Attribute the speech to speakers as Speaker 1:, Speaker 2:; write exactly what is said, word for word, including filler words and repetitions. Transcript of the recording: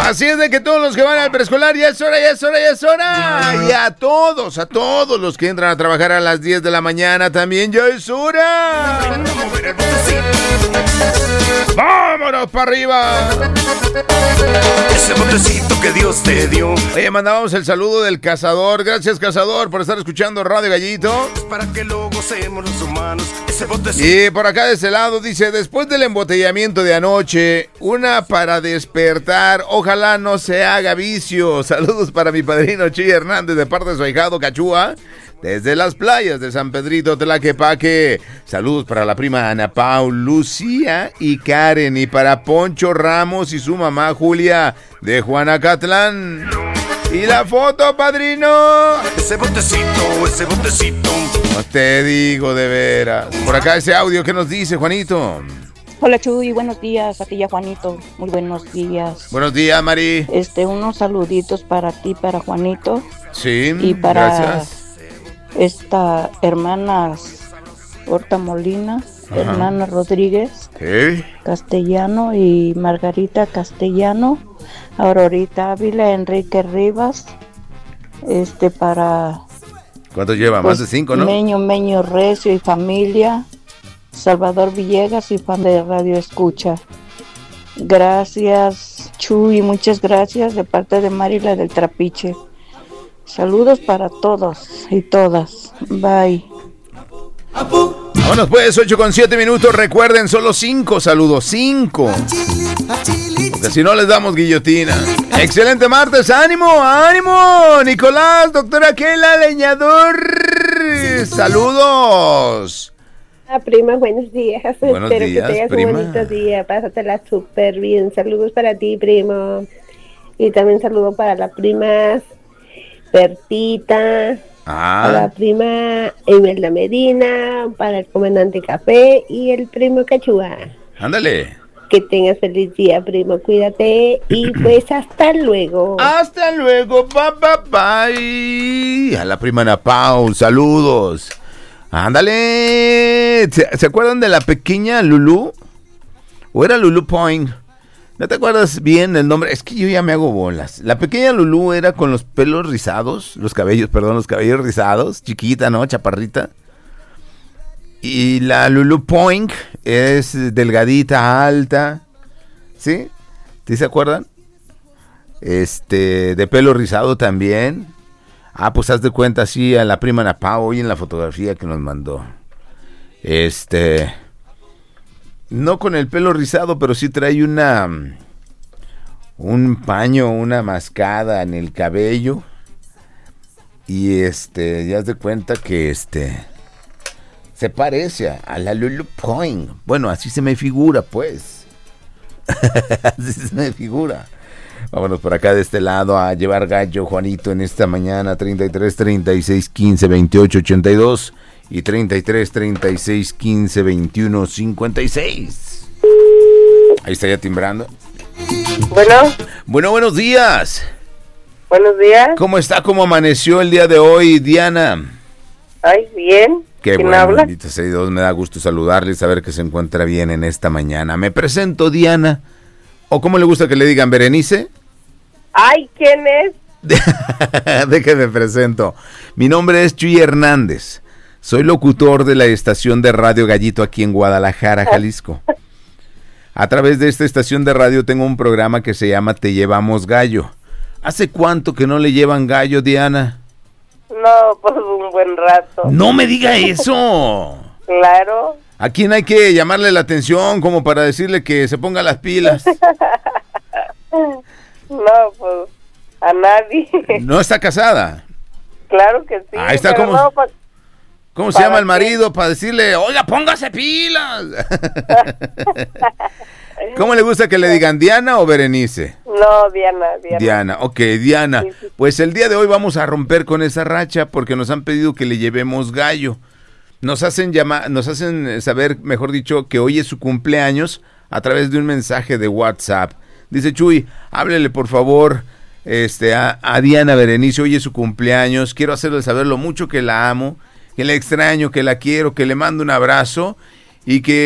Speaker 1: Así es de que todos los que van al preescolar, ya es hora, ya es hora, ya es hora. Y a todos, a todos los que entran a trabajar a las diez de la mañana también, ya es hora. ¡Vámonos para arriba!
Speaker 2: Ese botecito que Dios te dio.
Speaker 1: Oye, mandábamos el saludo del Cazador. Gracias, Cazador, por estar escuchando Radio Gallito.
Speaker 2: Para que lo gocemos los humanos. Ese botecito.
Speaker 1: Y por acá de ese lado dice, después del embotellamiento de anoche, una para despertar. Ojalá no se haga vicio. Saludos para mi padrino Chuy Hernández de parte de su ahijado Cachúa. Desde las playas de San Pedrito Tlaquepaque. Saludos para la prima Ana Paul, Lucía y Karen. Y para Poncho Ramos y su mamá Julia de Juanacatlán. Y la foto, padrino.
Speaker 2: Ese botecito, ese botecito.
Speaker 1: No te digo de veras. Por acá ese audio, ¿qué nos dice, Juanito?
Speaker 3: Hola Chuy, buenos días, a ti y a Juanito. Muy buenos días.
Speaker 1: Buenos días, Mari.
Speaker 3: Este, unos saluditos para ti, para Juanito.
Speaker 1: Sí,
Speaker 3: y para
Speaker 1: gracias.
Speaker 3: Esta hermana Horta Molina,
Speaker 1: Ajá.
Speaker 3: hermana Rodríguez
Speaker 1: ¿Sí?
Speaker 3: Castellano y Margarita Castellano, Aurorita Ávila, Enrique Rivas, este para
Speaker 1: ¿Cuánto lleva?
Speaker 3: pues,
Speaker 1: Más de cinco, ¿no?
Speaker 3: Meño, Meño Recio y familia, Salvador Villegas y fan de Radio Escucha. Gracias Chuy, muchas gracias de parte de Marila del Trapiche. Saludos para todos y todas. Bye.
Speaker 1: Vámonos pues, ocho con siete minutos. Recuerden, solo cinco saludos. Cinco. Porque si no les damos guillotina. Excelente martes. ¡Ánimo! ¡Ánimo! Nicolás, doctora Keila, leñador. Saludos.
Speaker 4: Ah, prima, buenos días.
Speaker 1: Buenos
Speaker 4: Espero
Speaker 1: días,
Speaker 4: que tengas
Speaker 1: prima.
Speaker 4: un bonito día. Pásatela súper bien. Saludos para ti, primo. Y también saludo para la prima Bertita,
Speaker 1: Ah.
Speaker 4: para la prima Imelda Medina, para el comandante Café y el primo Cachúa.
Speaker 1: Ándale.
Speaker 4: Que tengas feliz día, primo. Cuídate y pues hasta luego.
Speaker 1: Hasta luego, pa, pa, pa. Y a la prima Ana Paul, saludos. Ándale. ¿Se, ¿Se acuerdan de la pequeña Lulú? ¿O era Lulú Point? ¿No te acuerdas bien el nombre? Es que yo ya me hago bolas. La pequeña Lulú era con los pelos rizados, los cabellos, perdón, los cabellos rizados, chiquita, ¿no? Chaparrita. Y la Lulú Point es delgadita, alta, ¿sí? ¿Sí se acuerdan? Este, de pelo rizado también. Ah, pues haz de cuenta así a la prima Ana Pao hoy en la fotografía que nos mandó. Este... No con el pelo rizado, pero sí trae una... Un paño, una mascada en el cabello. Y este, ya haz de cuenta que este... Se parece a, a la Lulu Point. Bueno, así se me figura, pues. Así se me figura. Vámonos por acá de este lado a llevar gallo, Juanito, en esta mañana. treinta y tres, treinta y seis, quince, veintiocho, ochenta y dos... Y treinta y tres, treinta y seis, quince, veintiuno, cincuenta y seis. Ahí está ya timbrando.
Speaker 4: Bueno,
Speaker 1: Bueno, buenos días.
Speaker 4: buenos días.
Speaker 1: ¿Cómo está? ¿Cómo amaneció el día de hoy, Diana?
Speaker 4: Ay, bien.
Speaker 1: Qué
Speaker 4: ¿Quién
Speaker 1: bueno,
Speaker 4: habla?
Speaker 1: bendito sea Dios, me da gusto saludarle y saber que se encuentra bien en esta mañana. Me presento, Diana. ¿O cómo le gusta que le digan, Berenice?
Speaker 4: Ay, ¿quién es?
Speaker 1: Déjeme presento. Mi nombre es Chuy Hernández. Soy locutor de la estación de Radio Gallito aquí en Guadalajara, Jalisco. A través de esta estación de radio tengo un programa que se llama Te Llevamos Gallo. ¿Hace cuánto que no le llevan gallo, Diana?
Speaker 4: No, pues un buen rato.
Speaker 1: ¡No me diga eso!
Speaker 4: Claro.
Speaker 1: ¿A quién hay que llamarle la atención como para decirle que se ponga las pilas?
Speaker 4: No, pues a nadie.
Speaker 1: ¿No está casada?
Speaker 4: Claro que sí.
Speaker 1: Ahí está,
Speaker 4: pero
Speaker 1: ¿cómo?
Speaker 4: no, pues,
Speaker 1: ¿Cómo se
Speaker 4: ¿Para
Speaker 1: llama el
Speaker 4: qué?
Speaker 1: marido para decirle, oiga, póngase pilas? ¿Cómo le gusta que le digan, Diana o Berenice?
Speaker 4: no, Diana, Diana.
Speaker 1: Diana, ok, Diana.
Speaker 4: Sí, sí.
Speaker 1: Pues el día de hoy vamos a romper con esa racha porque nos han pedido que le llevemos gallo. Nos hacen llamar, nos hacen saber, mejor dicho, que hoy es su cumpleaños a través de un mensaje de WhatsApp. Dice Chuy, háblele por favor este, a, a Diana Berenice, hoy es su cumpleaños. Quiero hacerle saber lo mucho que la amo, que la extraño, que la quiero, que le mando un abrazo y que